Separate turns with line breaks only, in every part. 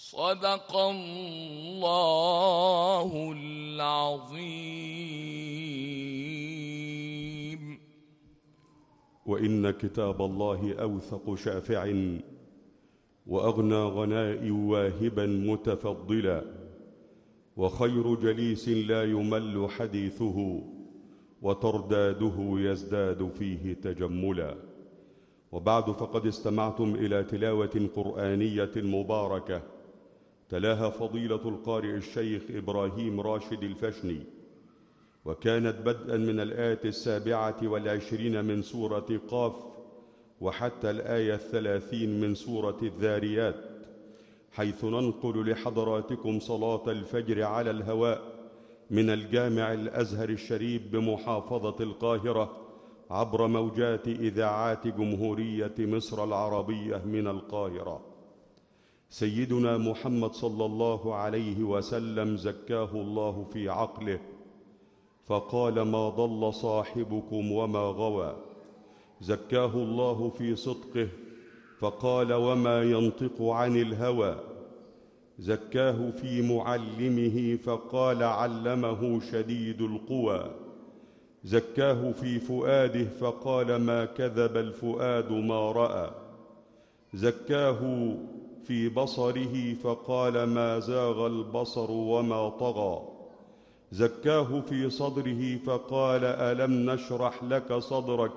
صدق الله العظيم.
وإن كتاب الله أوثق شافع وأغنى غناء واهبا متفضلا، وخير جليس لا يمل حديثه وترداده يزداد فيه تجملا. وبعد، فقد استمعتم إلى تلاوة قرآنية مباركة تلاها فضيلة القارئ الشيخ إبراهيم راشد الفشني، وكانت بدءا من الآية 27 من سورة قاف وحتى الآية 30 من سورة الذاريات، حيث ننقل لحضراتكم صلاة الفجر على الهواء من الجامع الأزهر الشريف بمحافظة القاهرة عبر موجات إذاعات جمهورية مصر العربية من القاهرة. سيدنا محمد صلى الله عليه وسلم زكاه الله في عقله فقال: ما ضل صاحبكم وما غوى. زكاه الله في صدقه فقال: وما ينطق عن الهوى. زكاه في معلمه فقال: علمه شديد القوى. زكاه في فؤاده فقال: ما كذب الفؤاد ما رأى. زكاه في بصره فقال: ما زاغ البصر وما طغى. زكاه في صدره فقال: ألم نشرح لك صدرك.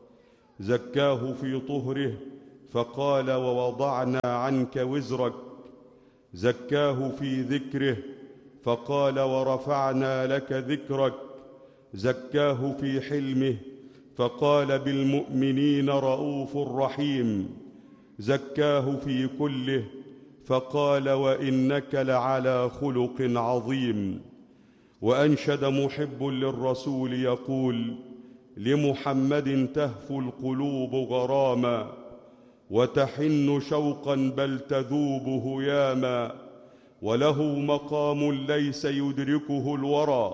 زكاه في طهره فقال: ووضعنا عنك وزرك. زكاه في ذكره فقال: ورفعنا لك ذكرك. زكاه في حلمه فقال: بالمؤمنين رؤوف رحيم. زكاه في كله فقال: وإنك لعلى خلق عظيم. وأنشد محب للرسول يقول: لمحمد تهفو القلوب غراما، وتحن شوقا بل تذوب هياما، وله مقام ليس يدركه الورى،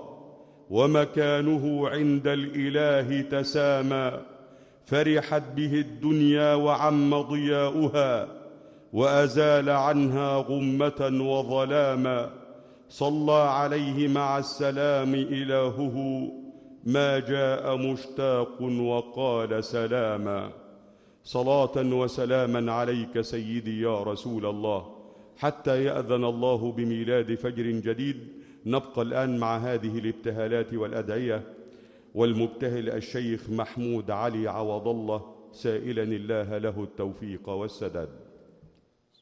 ومكانه عند الإله تسامى. فرحت به الدنيا وعم ضياؤها، وأزال عنها غمة وظلاما. صلى عليه مع السلام إلهه، ما جاء مشتاق وقال سلاما. صلاة وسلاما عليك سيدي يا رسول الله، حتى يأذن الله بميلاد فجر جديد. نبقى الآن مع هذه الابتهالات والأدعية، والمبتهل الشيخ محمود علي عوض الله، سائلا الله له التوفيق والسداد.